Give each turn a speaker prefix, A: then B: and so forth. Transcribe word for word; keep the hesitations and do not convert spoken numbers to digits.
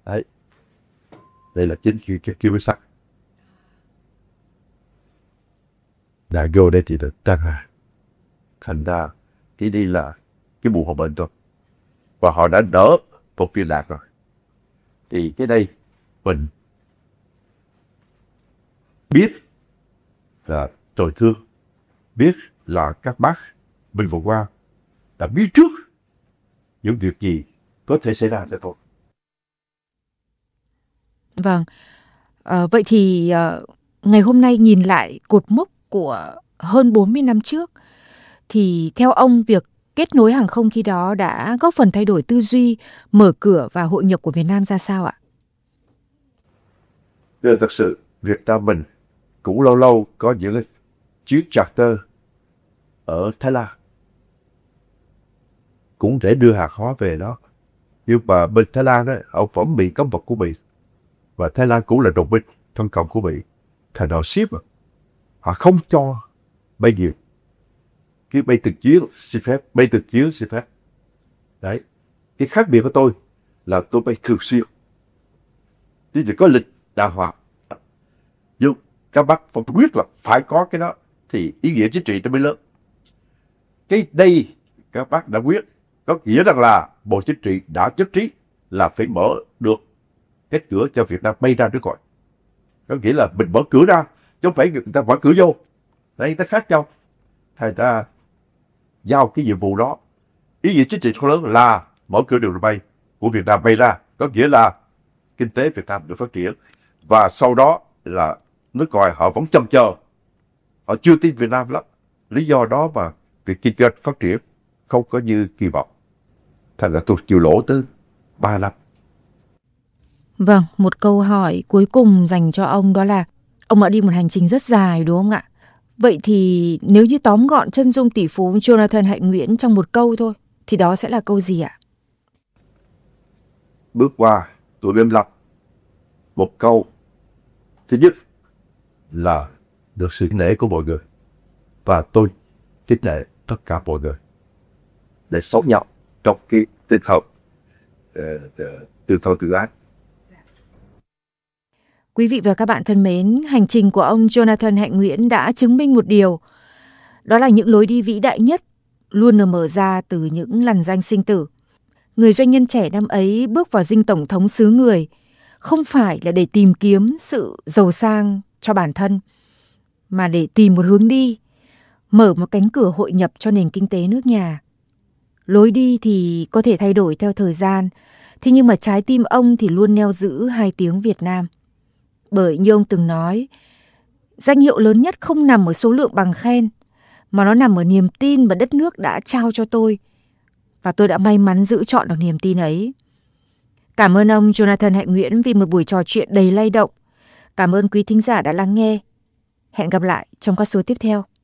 A: Đấy, đây là chính cái cái kiêu sắc. Đã vô đây thì được tăng à. Thành ra cái đây là cái mùa hòa bình thôi. Và họ đã đỡ một viên đạn rồi. Thì cái đây mình biết là trời thương, biết là các bác mình vừa qua đã biết trước những việc gì có thể xảy ra cho tôi.
B: Vâng, à, vậy thì à, ngày hôm nay nhìn lại cột mốc của hơn bốn mươi năm trước, thì theo ông việc kết nối hàng không khi đó đã góp phần thay đổi tư duy, mở cửa và hội nhập của Việt Nam ra sao ạ?
A: Thật sự Việt Nam mình cũng lâu lâu có những chuyến charter ở Thái Lan cũng để đưa hàng hóa về đó. Nhưng mà bên Thái Lan đó, ông vẫn bị cấm vận của Mỹ. Và Thái Lan cũng là đồng minh thân cộng của Mỹ. Thành họ ship mà. Họ không cho bay nhiều. Cái bay từ chuyến xin phép, bay từ chuyến xin phép. Đấy. Cái khác biệt của tôi là tôi bay thường xuyên. Thì chỉ có lịch đàng hoàng. Nhưng các bác phải quyết là phải có cái đó thì ý nghĩa chính trị nó mới lớn. Cái đây các bác đã quyết có nghĩa rằng là Bộ Chính trị đã nhất trí là phải mở được cái cửa cho Việt Nam bay ra nước ngoài. Có nghĩa là mình mở cửa ra, chứ không phải người ta mở cửa vô. Đấy, người ta khác nhau. Thành ra giao cái nhiệm vụ đó, ý nghĩa chính trị không lớn là mở cửa đường bay của Việt Nam bay ra. Có nghĩa là kinh tế Việt Nam được phát triển. Và sau đó là nước ngoài họ vẫn chăm chờ. Họ chưa tin Việt Nam lắm. Lý do đó mà việc kinh doanh phát triển không có như kỳ vọng. Thành ra tôi chịu lỗ tới ba năm.
B: Vâng, một câu hỏi cuối cùng dành cho ông đó là ông đã đi một hành trình rất dài đúng không ạ? Vậy thì nếu như tóm gọn chân dung tỷ phú Jonathan Hạnh Nguyễn trong một câu thôi, thì đó sẽ là câu gì ạ?
A: Bước qua tuổi bốn mươi lăm, một câu. Thứ nhất là được sự kính nể của mọi người. Và tôi kính nể tất cả mọi người để sống nhau trong cái tinh thần tương thân tương ái.
B: Quý vị và các bạn thân mến, hành trình của ông Jonathan Hạnh Nguyễn đã chứng minh một điều. Đó là những lối đi vĩ đại nhất luôn được mở ra từ những lằn ranh sinh tử. Người doanh nhân trẻ năm ấy bước vào dinh tổng thống xứ người, không phải là để tìm kiếm sự giàu sang cho bản thân, mà để tìm một hướng đi, mở một cánh cửa hội nhập cho nền kinh tế nước nhà. Lối đi thì có thể thay đổi theo thời gian, thế nhưng mà trái tim ông thì luôn neo giữ hai tiếng Việt Nam. Bởi như ông từng nói, danh hiệu lớn nhất không nằm ở số lượng bằng khen, mà nó nằm ở niềm tin mà đất nước đã trao cho tôi. Và tôi đã may mắn giữ trọn được niềm tin ấy. Cảm ơn ông Jonathan Hạnh Nguyễn vì một buổi trò chuyện đầy lay động. Cảm ơn quý thính giả đã lắng nghe. Hẹn gặp lại trong các số tiếp theo.